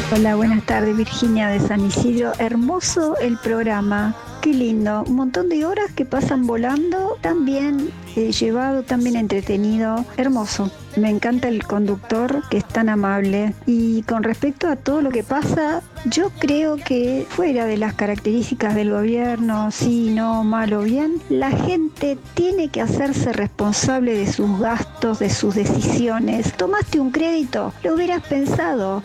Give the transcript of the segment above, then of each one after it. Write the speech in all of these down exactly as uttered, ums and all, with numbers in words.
Hola, buenas tardes, Virginia de San Isidro. Hermoso el programa, qué lindo. Un montón de horas que pasan volando, tan bien eh, llevado, tan bien entretenido. Hermoso. Me encanta el conductor, que es tan amable. Y con respecto a todo lo que pasa, yo creo que fuera de las características del gobierno, sí, no, mal o bien, la gente tiene que hacerse responsable de sus gastos, de sus decisiones. Tomaste un crédito, lo hubieras pensado.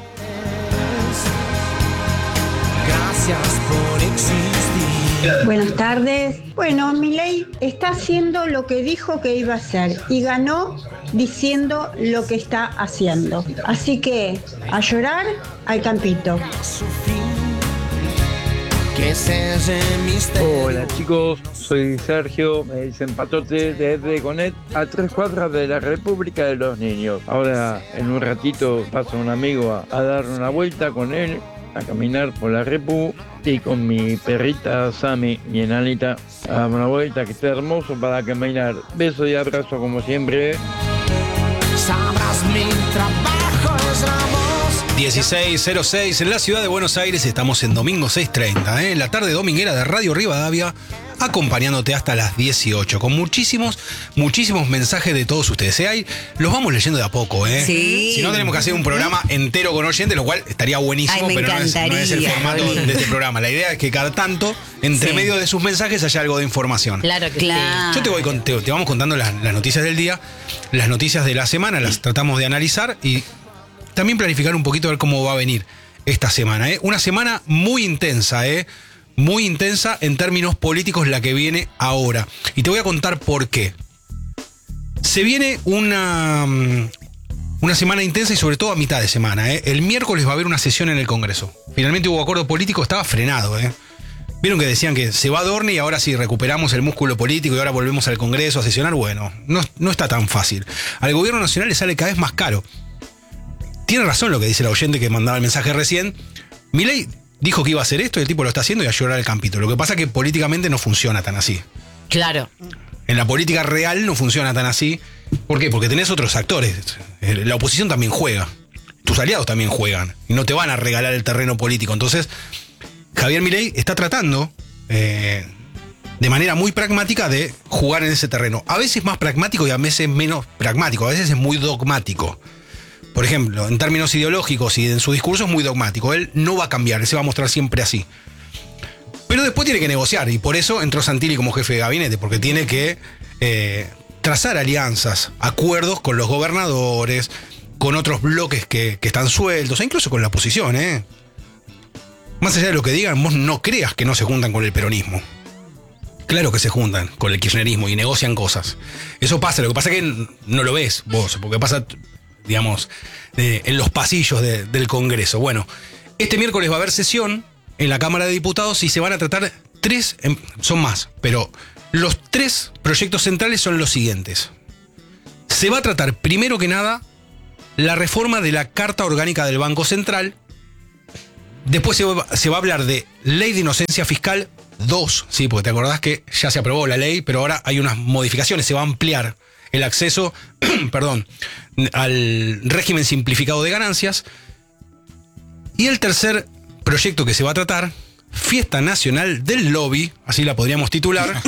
Gracias por existir. Buenas tardes. Bueno, Milei está haciendo lo que dijo que iba a hacer y ganó diciendo lo que está haciendo. Así que a llorar al campito. Hola chicos, soy Sergio, me dicen Patote desde Conet, a tres cuadras de la República de los Niños. Ahora en un ratito pasa un amigo a, a dar una vuelta con él, a caminar por la Repu, y con mi perrita Sammy, mi enanita, a dar una vuelta que está hermoso para caminar. Beso y abrazo como siempre. Sabrás mi trabajo es la voz. dieciséis cero seis en la ciudad de Buenos Aires, estamos en domingo seis treinta, ¿eh? La tarde dominguera de Radio Rivadavia, acompañándote hasta las dieciocho, con muchísimos, muchísimos mensajes de todos ustedes. ¿eh? Ahí los vamos leyendo de a poco, ¿eh? Sí. Si no, tenemos que hacer un programa entero con oyentes, lo cual estaría buenísimo, Ay, me pero no es, no es el formato Oli. de este programa. La idea es que cada tanto, entre Sí. medio de sus mensajes, haya algo de información. Claro que claro. Yo te voy con- te, te vamos contando las, las noticias del día, las noticias de la semana, las tratamos de analizar y también planificar un poquito a ver cómo va a venir esta semana. ¿eh? Una semana muy intensa, ¿eh? Muy intensa en términos políticos la que viene ahora. Y te voy a contar por qué. Se viene una, una semana intensa y sobre todo a mitad de semana. ¿eh? El miércoles va a haber una sesión en el Congreso. Finalmente hubo acuerdo político, estaba frenado. ¿eh? Vieron que decían que se va a Dorni y ahora sí recuperamos el músculo político y ahora volvemos al Congreso a sesionar. Bueno, no, no está tan fácil. Al gobierno nacional le sale cada vez más caro. Tiene razón lo que dice el oyente que mandaba el mensaje recién. Milei dijo que iba a hacer esto y el tipo lo está haciendo y a llorar el campito. Lo que pasa es que políticamente no funciona tan así. Claro. En la política real no funciona tan así. ¿Por qué? Porque tenés otros actores. La oposición también juega. Tus aliados también juegan. Y no te van a regalar el terreno político. Entonces, Javier Milei está tratando eh, de manera muy pragmática de jugar en ese terreno. A veces más pragmático y a veces menos pragmático. A veces es muy dogmático. Por ejemplo, en términos ideológicos y en su discurso es muy dogmático. Él no va a cambiar, él se va a mostrar siempre así. Pero después tiene que negociar y por eso entró Santilli como jefe de gabinete, porque tiene que eh, trazar alianzas, acuerdos con los gobernadores, con otros bloques que, que están sueltos, e incluso con la oposición. ¿eh? Más allá de lo que digan, vos no creas que no se juntan con el peronismo. Claro que se juntan con el kirchnerismo y negocian cosas. Eso pasa, lo que pasa es que no lo ves vos, porque pasa, digamos, eh, en los pasillos de, del Congreso. Bueno, este miércoles va a haber sesión en la Cámara de Diputados y se van a tratar tres, son más, pero los tres proyectos centrales son los siguientes. Se va a tratar, primero que nada, la reforma de la Carta Orgánica del Banco Central. Después se va, se va a hablar de Ley de Inocencia Fiscal dos, sí, porque te acordás que ya se aprobó la ley, pero ahora hay unas modificaciones, se va a ampliar el acceso, perdón, al régimen simplificado de ganancias. Y el tercer proyecto que se va a tratar, Fiesta Nacional del Lobby, así la podríamos titular,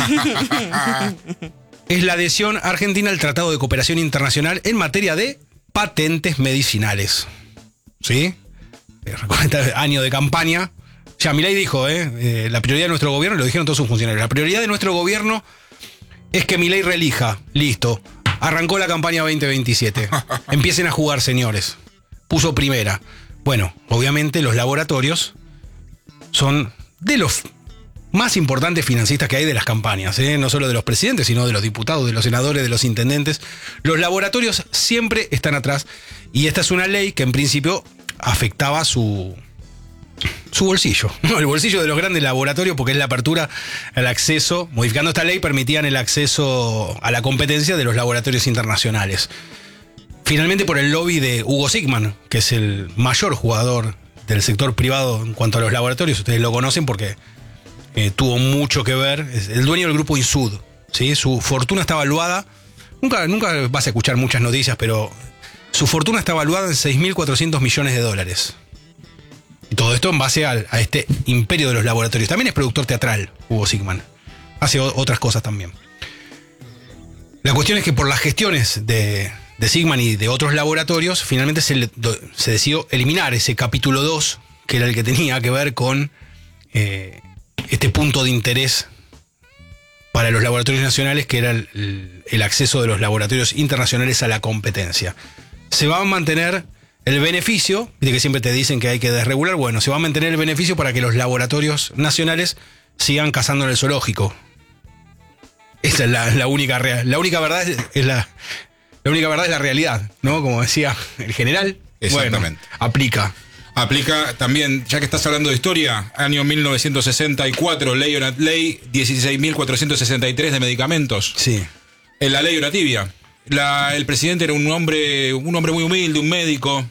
es la adhesión argentina al Tratado de Cooperación Internacional en materia de patentes medicinales. ¿Sí? Recuerda, año de campaña. Ya Milei dijo, ¿eh? Eh, la prioridad de nuestro gobierno, lo dijeron todos sus funcionarios, la prioridad de nuestro gobierno es que Milei reelija. Listo. Arrancó la campaña veinte veintisiete. Empiecen a jugar, señores. Puso primera. Bueno, obviamente los laboratorios son de los más importantes financistas que hay de las campañas, ¿eh? No solo de los presidentes, sino de los diputados, de los senadores, de los intendentes. Los laboratorios siempre están atrás. Y esta es una ley que en principio afectaba su... su bolsillo, ¿no? El bolsillo de los grandes laboratorios, porque es la apertura al acceso. Modificando esta ley permitían el acceso a la competencia de los laboratorios internacionales. Finalmente por el lobby de Hugo Sigman, que es el mayor jugador del sector privado en cuanto a los laboratorios. Ustedes lo conocen porque eh, tuvo mucho que ver. Es el dueño del grupo Insud, ¿sí? Su fortuna está valuada, nunca, nunca vas a escuchar muchas noticias, pero su fortuna está valuada en seis mil cuatrocientos millones de dólares. Y todo esto en base a, a este imperio de los laboratorios. También es productor teatral, Hugo Sigman. Hace o, otras cosas también. La cuestión es que por las gestiones de, de Sigman y de otros laboratorios, finalmente se, le, se decidió eliminar ese capítulo dos, que era el que tenía que ver con eh, este punto de interés para los laboratorios nacionales, que era el, el acceso de los laboratorios internacionales a la competencia. Se va a mantener el beneficio, de que siempre te dicen que hay que desregular, bueno, se va a mantener el beneficio para que los laboratorios nacionales sigan cazando en el zoológico. Esa es la, la única real, la única verdad es, es la, la única verdad es la realidad, ¿no? Como decía el general. Exactamente. Bueno, aplica. Aplica también, ya que estás hablando de historia, año mil novecientos sesenta y cuatro, ley, ley dieciséis mil cuatrocientos sesenta y tres de medicamentos. Sí. En la ley Oratibia. La, el presidente era un hombre, un hombre muy humilde, un médico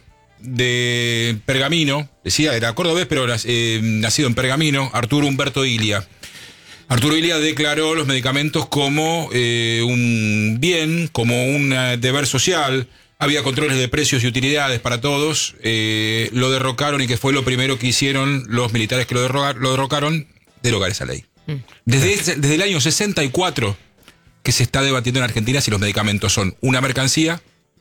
de Pergamino, decía, era cordobés, pero eh, nacido en Pergamino, Arturo Humberto Ilia. Arturo Ilia declaró los medicamentos como eh, un bien, como un deber social. Había controles de precios y utilidades para todos. Eh, lo derrocaron, y que fue lo primero que hicieron los militares que lo, derrocar, lo derrocaron, derogar esa ley. Desde, desde el año sesenta y cuatro que se está debatiendo en Argentina si los medicamentos son una mercancía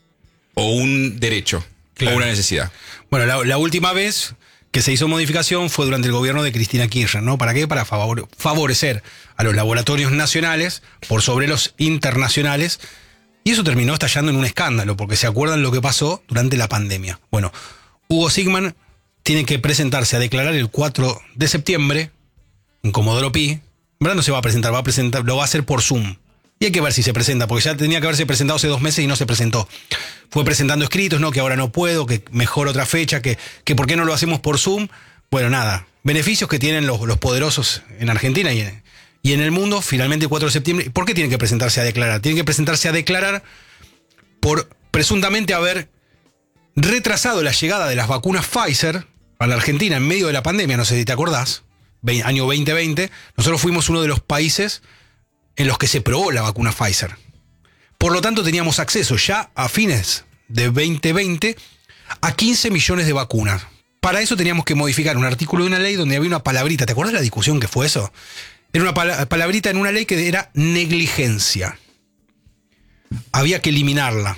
o un derecho, claro, o una necesidad. Bueno, la, la última vez que se hizo modificación fue durante el gobierno de Cristina Kirchner, ¿no? ¿Para qué? Para favor, favorecer a los laboratorios nacionales por sobre los internacionales. Y eso terminó estallando en un escándalo, porque se acuerdan lo que pasó durante la pandemia. Bueno, Hugo Sigman tiene que presentarse a declarar el cuatro de septiembre en Comodoro Pi. En verdad no se va a presentar, va a presentar, lo va a hacer por Zoom. Y hay que ver si se presenta, porque ya tenía que haberse presentado hace dos meses y no se presentó. Fue presentando escritos, no, que ahora no puedo, que mejor otra fecha, que, que por qué no lo hacemos por Zoom. Bueno, nada, beneficios que tienen los, los poderosos en Argentina y en, y en el mundo. Finalmente el cuatro de septiembre, ¿por qué tienen que presentarse a declarar? Tienen que presentarse a declarar por presuntamente haber retrasado la llegada de las vacunas Pfizer a la Argentina en medio de la pandemia. No sé si te acordás, año veinte veinte, nosotros fuimos uno de los países en los que se probó la vacuna Pfizer. Por lo tanto, teníamos acceso ya a fines de veinte veinte a quince millones de vacunas. Para eso teníamos que modificar un artículo de una ley donde había una palabrita. ¿Te acuerdas de la discusión que fue eso? Era una pala- palabrita en una ley que era negligencia. Había que eliminarla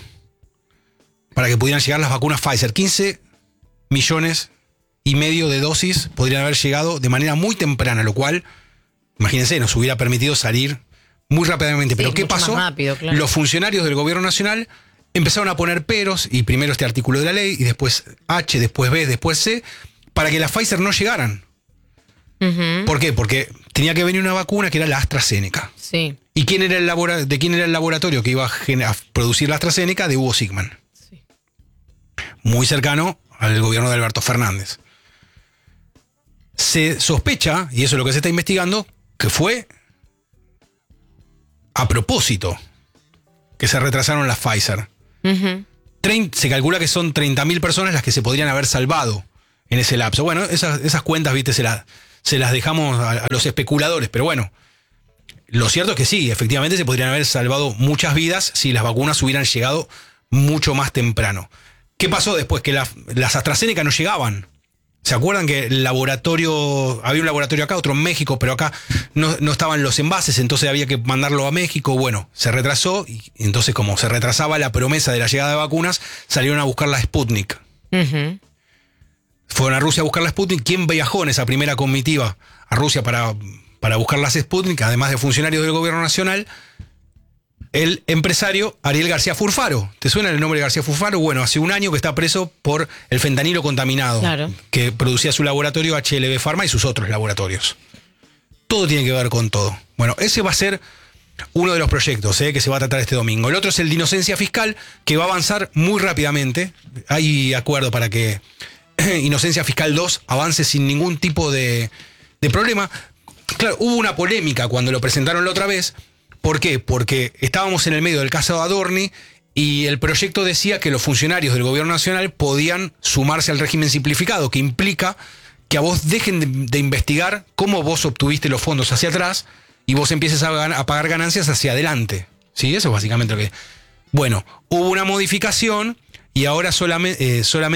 para que pudieran llegar las vacunas Pfizer. quince millones y medio de dosis podrían haber llegado de manera muy temprana, lo cual, imagínense, nos hubiera permitido salir muy rápidamente. Pero sí, ¿qué pasó? Rápido, claro. Los funcionarios del gobierno nacional empezaron a poner peros, y primero este artículo de la ley, y después H, después B, después C, para que las Pfizer no llegaran. Uh-huh. ¿Por qué? Porque tenía que venir una vacuna que era la AstraZeneca. Sí. ¿Y quién era el labora- de quién era el laboratorio que iba a, gener- a producir la AstraZeneca? De Hugo Sigman. Sí. Muy cercano al gobierno de Alberto Fernández. Se sospecha, y eso es lo que se está investigando, que fue a propósito que se retrasaron las Pfizer. Uh-huh. Trein- se calcula que son treinta mil personas las que se podrían haber salvado en ese lapso. Bueno, esas, esas cuentas, viste, se, la, se las dejamos a, a los especuladores, pero bueno, lo cierto es que sí, efectivamente se podrían haber salvado muchas vidas si las vacunas hubieran llegado mucho más temprano. ¿Qué pasó después? Que la, las AstraZeneca no llegaban. ¿Se acuerdan que el laboratorio, había un laboratorio acá, otro en México, pero acá no, no estaban los envases, entonces había que mandarlo a México? Bueno, se retrasó, y entonces como se retrasaba la promesa de la llegada de vacunas, salieron a buscar la Sputnik. Uh-huh. Fueron a Rusia a buscar la Sputnik. ¿Quién viajó en esa primera comitiva a Rusia para, para buscar las Sputnik, además de funcionarios del gobierno nacional? El empresario Ariel García Furfaro. ¿Te suena el nombre de García Furfaro? Bueno, hace un año que está preso por el fentanilo contaminado, claro, que producía su laboratorio H L B Pharma y sus otros laboratorios. Todo tiene que ver con todo. Bueno, ese va a ser uno de los proyectos ¿eh? que se va a tratar este domingo. El otro es el de inocencia fiscal, que va a avanzar muy rápidamente. Hay acuerdo para que Inocencia Fiscal dos avance sin ningún tipo de, de problema. Claro, hubo una polémica cuando lo presentaron la otra vez. ¿Por qué? Porque estábamos en el medio del caso Adorni y el proyecto decía que los funcionarios del gobierno nacional podían sumarse al régimen simplificado, que implica que a vos dejen de, de investigar cómo vos obtuviste los fondos hacia atrás y vos empieces a, a pagar ganancias hacia adelante. ¿Sí? Eso es básicamente lo que... Bueno, hubo una modificación y ahora solamente, eh, solamente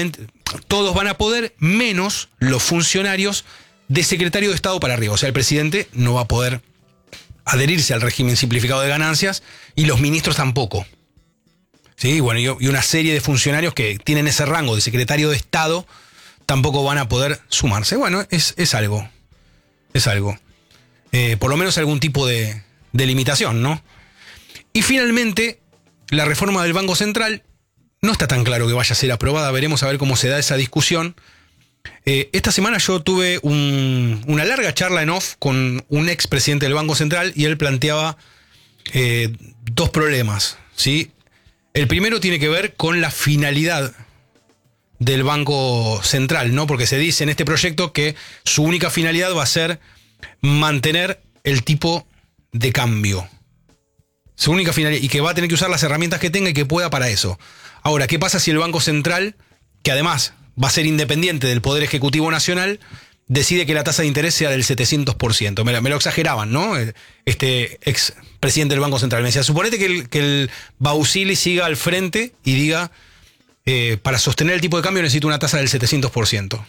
todos van a poder, menos los funcionarios de secretario de Estado para arriba. O sea, el presidente no va a poder adherirse al régimen simplificado de ganancias y los ministros tampoco. Sí, bueno, y una serie de funcionarios que tienen ese rango de secretario de Estado tampoco van a poder sumarse. Bueno, es, es algo. Es algo. Eh, por lo menos algún tipo de, de limitación, ¿no? Y finalmente, la reforma del Banco Central no está tan claro que vaya a ser aprobada. Veremos a ver cómo se da esa discusión. Eh, esta semana yo tuve un, una larga charla en off con un ex presidente del Banco Central y él planteaba eh, dos problemas, ¿sí? El primero tiene que ver con la finalidad del Banco Central, ¿no? Porque se dice en este proyecto que su única finalidad va a ser mantener el tipo de cambio. Su única finalidad, y que va a tener que usar las herramientas que tenga y que pueda para eso. Ahora, ¿qué pasa si el Banco Central, que además va a ser independiente del Poder Ejecutivo Nacional, decide que la tasa de interés sea del setecientos por ciento? Me lo, me lo exageraban, ¿no? Este ex presidente del Banco Central me decía, suponete que el, que el Bausili siga al frente y diga, eh, para sostener el tipo de cambio necesito una tasa del setecientos por ciento.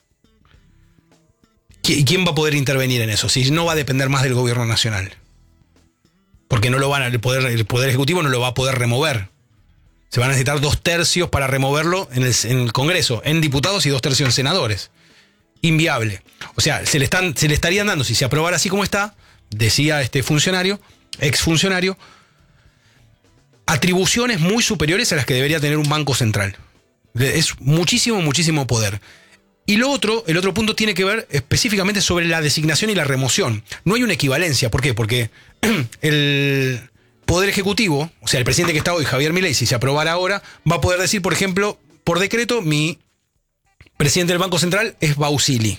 ¿Quién va a poder intervenir en eso? Si no va a depender más del gobierno nacional. Porque no lo van a, el, poder, el Poder Ejecutivo no lo va a poder remover. Se van a necesitar dos tercios para removerlo en el, en el Congreso, en diputados y dos tercios en senadores. Inviable. O sea, se le, están, se le estarían dando, si se aprobara así como está, decía este funcionario, exfuncionario, atribuciones muy superiores a las que debería tener un banco central. Es muchísimo, muchísimo poder. Y lo otro, el otro punto tiene que ver específicamente sobre la designación y la remoción. No hay una equivalencia. ¿Por qué? Porque el Poder Ejecutivo, o sea, el presidente que está hoy, Javier Milei, si se aprobara ahora, va a poder decir, por ejemplo, por decreto, mi presidente del Banco Central es Bausili.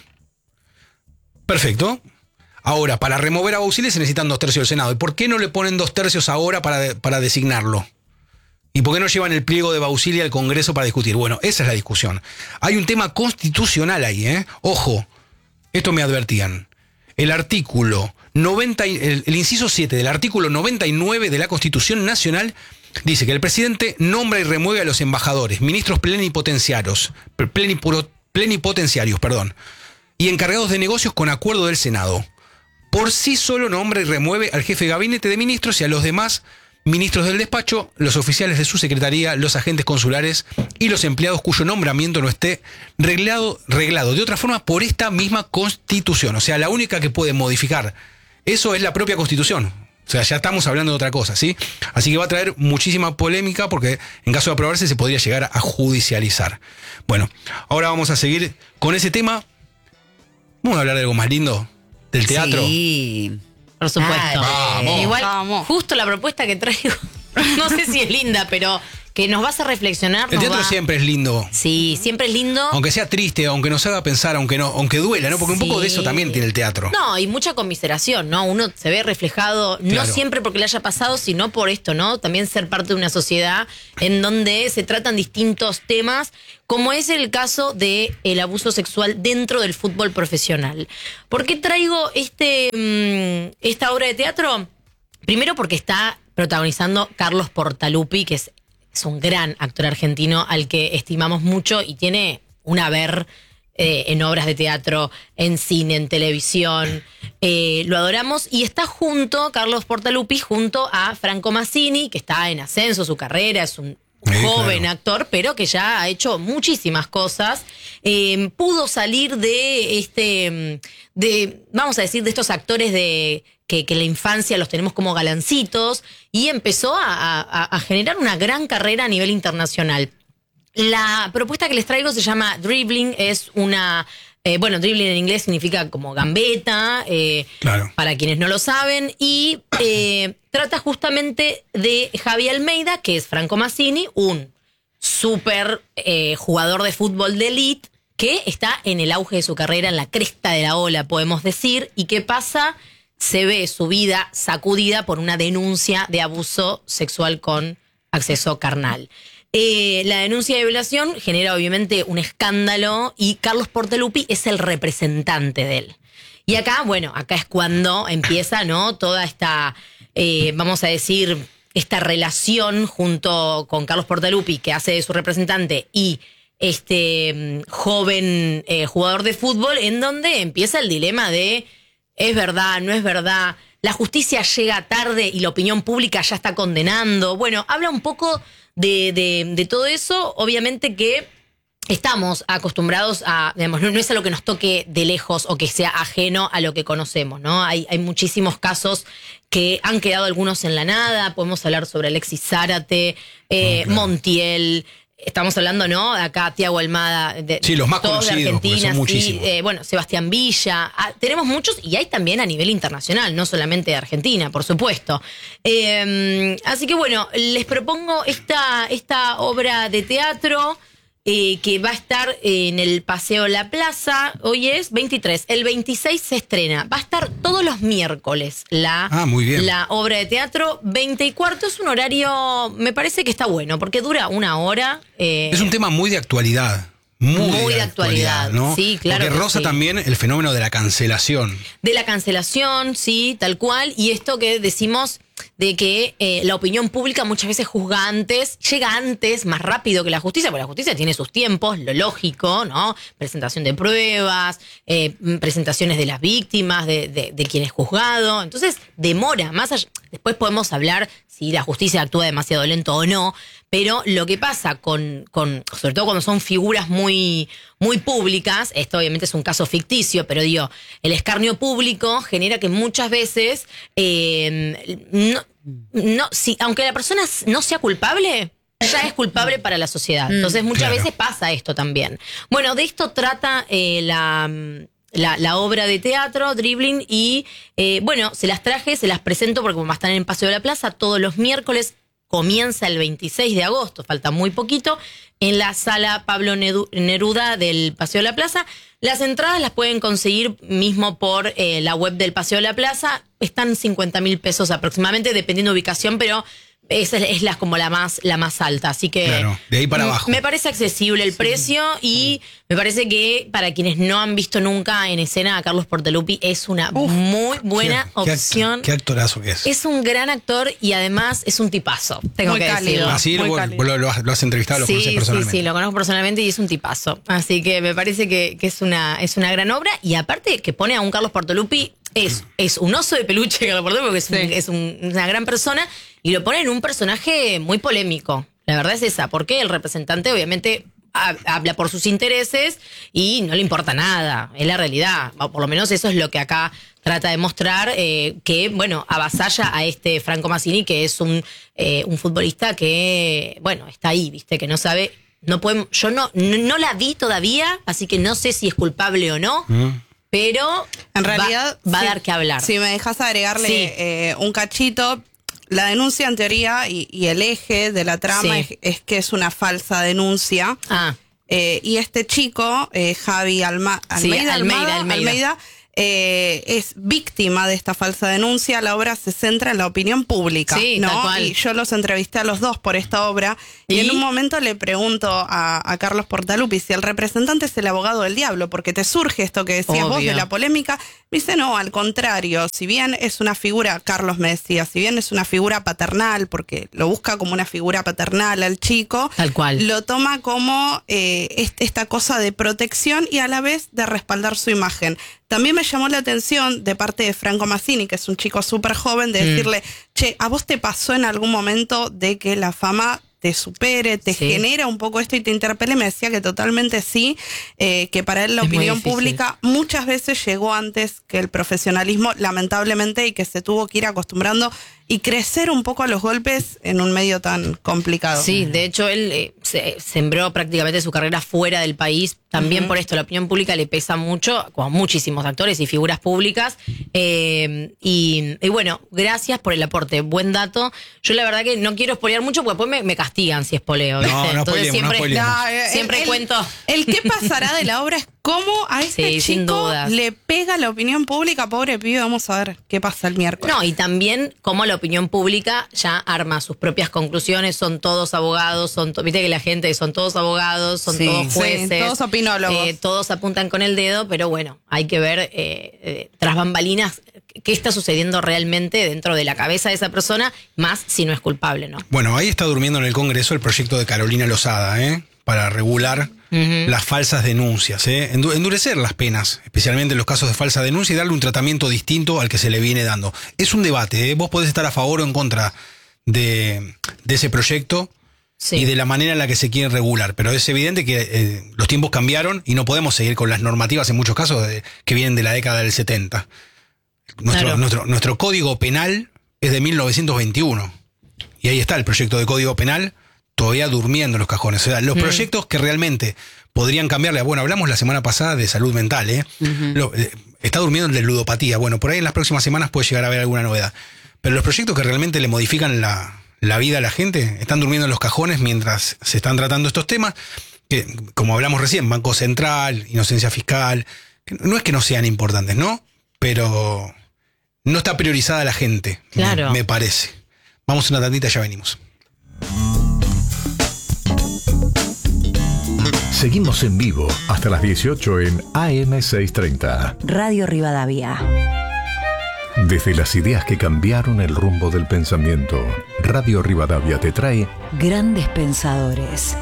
Perfecto. Ahora, para remover a Bausili se necesitan dos tercios del Senado. ¿Y por qué no le ponen dos tercios ahora para, para designarlo? ¿Y por qué no llevan el pliego de Bausili al Congreso para discutir? Bueno, esa es la discusión. Hay un tema constitucional ahí, ¿eh? Ojo, esto me advertían. El artículo noventa, el, el inciso siete del artículo noventa y nueve de la Constitución Nacional dice que el presidente nombra y remueve a los embajadores, ministros plenipotenciarios, plenipuro, plenipotenciarios, perdón, y encargados de negocios con acuerdo del Senado. Por sí solo nombra y remueve al jefe de gabinete de ministros y a los demás ministros del despacho, los oficiales de su secretaría, los agentes consulares y los empleados cuyo nombramiento no esté reglado, reglado de otra forma por esta misma Constitución. O sea, la única que puede modificar eso es la propia Constitución. O sea, ya estamos hablando de otra cosa, ¿sí? Así que va a traer muchísima polémica porque en caso de aprobarse se podría llegar a judicializar. Bueno, ahora vamos a seguir con ese tema. Vamos a hablar de algo más lindo, del teatro. Sí. Por supuesto. Vamos. Igual, Vamos. justo la propuesta que traigo, no sé si es linda, pero que nos va a hacer reflexionar. El nos teatro va- siempre es lindo. Sí, siempre es lindo. Aunque sea triste, aunque nos haga pensar, aunque no, aunque duela, ¿no? Porque un poco de eso Sí. también tiene el teatro. No, y mucha conmiseración, ¿no? Uno se ve reflejado, no Claro. siempre porque le haya pasado, sino por esto, ¿no? También ser parte de una sociedad en donde se tratan distintos temas, como es el caso de el abuso sexual dentro del fútbol profesional. ¿Por qué traigo este mm, esta obra de teatro? Primero porque está protagonizando Carlos Portaluppi, que es, es un gran actor argentino al que estimamos mucho y tiene un haber eh, en obras de teatro, en cine, en televisión. Eh, lo adoramos y está junto, Carlos Portaluppi, junto a Franco Massini, que está en ascenso su carrera, es un Sí, joven claro. actor, pero que ya ha hecho muchísimas cosas. Eh, pudo salir de este, de, vamos a decir, de estos actores de que, que en la infancia los tenemos como galancitos y empezó a, a, a generar una gran carrera a nivel internacional. La propuesta que les traigo se llama Dribbling, es una... Eh, bueno, dribbling en inglés significa como gambeta, eh, Claro. para quienes no lo saben, y eh, trata justamente de Javi Almeida, que es Franco Massini, un súper eh, jugador de fútbol de elite, que está en el auge de su carrera, en la cresta de la ola, podemos decir, y ¿qué pasa? Se ve su vida sacudida por una denuncia de abuso sexual con acceso carnal. Eh, la denuncia de violación genera obviamente un escándalo y Carlos Portaluppi es el representante de él. Y acá, bueno, acá es cuando empieza, ¿no? Toda esta, eh, vamos a decir, esta relación junto con Carlos Portaluppi, que hace de su representante, y este joven eh, jugador de fútbol, en donde empieza el dilema de ¿es verdad, no es verdad? La justicia llega tarde y la opinión pública ya está condenando. Bueno, habla un poco de, de, de todo eso. Obviamente que estamos acostumbrados a, digamos, no, no es algo que nos toque de lejos o que sea ajeno a lo que conocemos, ¿no? Hay, hay muchísimos casos que han quedado algunos en la nada. Podemos hablar sobre Alexis Zárate, eh, oh, claro. Montiel. Estamos hablando, ¿no? Acá Thiago Almada, de, sí, los más todos conocidos, de Argentina, son sí, muchísimos. eh, bueno, Sebastián Villa, ah, tenemos muchos y hay también a nivel internacional, no solamente de Argentina, por supuesto. Eh, así que bueno, les propongo esta, esta obra de teatro eh, que va a estar en el Paseo La Plaza. Hoy es veintitrés, el veintiséis se estrena. Va a estar todos los miércoles la, ah, muy bien. la obra de teatro. veinte y cuarto es un horario, me parece que está bueno, porque dura una hora. Eh, es un tema muy de actualidad. Muy, muy de de actualidad, actualidad, ¿no? Sí, claro. Porque que roza sí. también el fenómeno de la cancelación. De la cancelación, sí, tal cual. Y esto que decimos de que eh, la opinión pública muchas veces juzga antes, llega antes, más rápido que la justicia, porque la justicia tiene sus tiempos, lo lógico, ¿no? Presentación de pruebas, eh, presentaciones de las víctimas, de, de, de quien es juzgado. Entonces, demora. Más allá, después podemos hablar si la justicia actúa demasiado lento o no, pero lo que pasa con, con sobre todo cuando son figuras muy, muy públicas, esto obviamente es un caso ficticio, pero digo, el escarnio público genera que muchas veces, eh, no, no, si, aunque la persona no sea culpable, ya es culpable para la sociedad. Entonces muchas claro. veces pasa esto también. Bueno, de esto trata eh, la... La, la obra de teatro, Dribbling, y eh, bueno, se las traje, se las presento porque como están en el Paseo de la Plaza todos los miércoles, comienza el veintiséis de agosto, falta muy poquito, en la sala Pablo Neruda del Paseo de la Plaza. Las entradas las pueden conseguir mismo por eh, la web del Paseo de la Plaza, están cincuenta mil pesos aproximadamente, dependiendo de ubicación, pero esa es la, como la más, la más alta, así que claro, de ahí para abajo. Me parece accesible el sí. precio y me parece que para quienes no han visto nunca en escena a Carlos Portalupi es una Uf, muy buena qué, opción. Qué, qué actorazo que es. Es un gran actor y además es un tipazo. Tengo muy que cálido. decirlo. Así muy lo, cálido. lo, lo, lo has entrevistado, lo sí, conoces personalmente. Sí, sí, lo conozco personalmente y es un tipazo. Así que me parece que, que es, una, es una gran obra y aparte que pone a un Carlos Portalupi. Es, es un oso de peluche, Carlos Portalupi, porque es, sí. un, es un, una gran persona y lo pone en un personaje muy polémico. La verdad es esa, porque el representante obviamente ha, habla por sus intereses y no le importa nada, es la realidad. O por lo menos eso es lo que acá trata de mostrar, eh, que, bueno, avasalla a este Franco Mazzini, que es un, eh, un futbolista que, bueno, está ahí, viste, que no sabe, no podemos, yo no, no, no la vi todavía, así que no sé si es culpable o no. Mm. Pero en realidad va, va si, a dar que hablar. Si me dejas agregarle sí. eh, un cachito, la denuncia en teoría y, y el eje de la trama sí. es, es que es una falsa denuncia. Ah. Eh, y este chico, eh, Javi Alma, Almeida, sí, Almeida, Almada, Almeida. Almeida eh, es víctima de esta falsa denuncia. La obra se centra en la opinión pública, sí, ¿no? tal cual. Y yo los entrevisté a los dos por esta obra. Y, ¿Y en un momento le pregunto a, a Carlos Portalupi si el representante es el abogado del diablo, porque te surge esto que decías Obvio. vos de la polémica. Me dice, no, al contrario, si bien es una figura, Carlos me decía, si bien es una figura paternal, porque lo busca como una figura paternal al chico, tal cual. Lo toma como eh, esta cosa de protección y a la vez de respaldar su imagen. También me llamó la atención de parte de Franco Mazzini, que es un chico súper joven, de mm. decirle, che, ¿a vos te pasó en algún momento de que la fama te supere, te sí. genera un poco esto y te interpele? Me decía que totalmente sí, eh, que para él la es opinión pública muchas veces llegó antes que el profesionalismo, lamentablemente, y que se tuvo que ir acostumbrando y crecer un poco a los golpes en un medio tan complicado. Sí, de hecho él eh, se, sembró prácticamente su carrera fuera del país, también uh-huh. por esto la opinión pública le pesa mucho, como a muchísimos actores y figuras públicas, eh, y, y bueno, gracias por el aporte, buen dato. Yo la verdad que no quiero spoilear mucho porque después me, me castigan si espoleo, ¿viste? No, no Entonces spoilemos, siempre, no no, eh, siempre el, cuento. El qué pasará de la obra es cómo a este sí, sin chico dudas. le pega la opinión pública, pobre pibe, vamos a ver qué pasa el miércoles. No, y también cómo la opinión pública ya arma sus propias conclusiones, son todos abogados, son to- viste que la gente son todos abogados, son sí, todos jueces, sí, todos opinólogos. Eh, todos apuntan con el dedo, pero bueno, hay que ver eh, eh, tras bambalinas qué está sucediendo realmente dentro de la cabeza de esa persona, más si no es culpable, ¿no? Bueno, ahí está durmiendo en el Congreso el proyecto de Carolina Lozada, ¿eh? para regular Ujú. las falsas denuncias, ¿eh? Endu- endurecer las penas, especialmente en los casos de falsa denuncia, y darle un tratamiento distinto al que se le viene dando. Es un debate, ¿eh? Vos podés estar a favor o en contra de, de ese proyecto Sí. y de la manera en la que se quiere regular, pero es evidente que eh, los tiempos cambiaron y no podemos seguir con las normativas en muchos casos de- que vienen de la década del setenta. Nuestro, Claro. nuestro, nuestro código penal es de mil novecientos veintiuno y ahí está el proyecto de código penal todavía durmiendo en los cajones. O sea, los Mm. proyectos que realmente podrían cambiarle, bueno, hablamos la semana pasada de salud mental, ¿eh? Lo- eh, está durmiendo el de ludopatía. Bueno, por ahí en las próximas semanas puede llegar a haber alguna novedad. Pero los proyectos que realmente le modifican la, la vida a la gente están durmiendo en los cajones mientras se están tratando estos temas, que, como hablamos recién, Banco Central, inocencia fiscal, que no es que no sean importantes, ¿no? Pero no está priorizada la gente, Claro. me, me parece. Vamos a una tantita, ya venimos. Seguimos en vivo hasta las dieciocho en A M seiscientos treinta. Radio Rivadavia. Desde las ideas que cambiaron el rumbo del pensamiento, Radio Rivadavia te trae Grandes pensadores.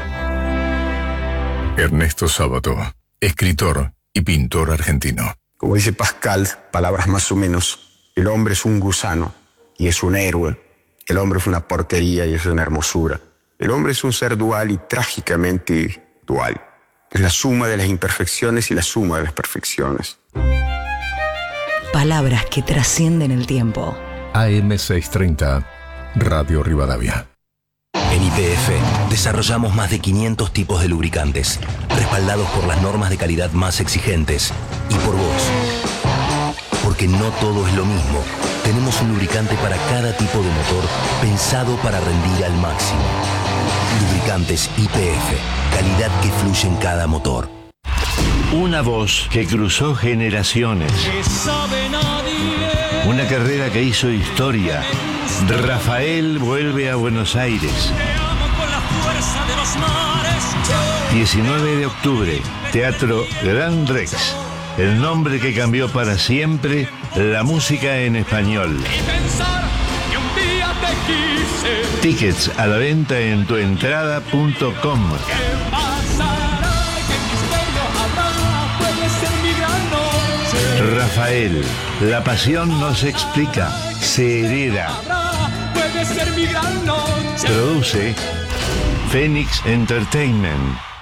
Ernesto Sábato, escritor y pintor argentino. Como dice Pascal, palabras más o menos, el hombre es un gusano y es un héroe. El hombre es una porquería y es una hermosura. El hombre es un ser dual y trágicamente dual. Es la suma de las imperfecciones y la suma de las perfecciones. Palabras que trascienden el tiempo. A M seiscientos treinta, Radio Rivadavia. En Y P F desarrollamos más de quinientos tipos de lubricantes, respaldados por las normas de calidad más exigentes y por vos. Porque no todo es lo mismo. Tenemos un lubricante para cada tipo de motor pensado para rendir al máximo. Lubricantes Y P F, calidad que fluye en cada motor. Una voz que cruzó generaciones. Una carrera que hizo historia. Rafael vuelve a Buenos Aires. diecinueve de octubre, Teatro Gran Rex. El nombre que cambió para siempre la música en español. Tickets a la venta en tuentrada punto com. Rafael, la pasión no se explica, se hereda. Produce Phoenix Entertainment.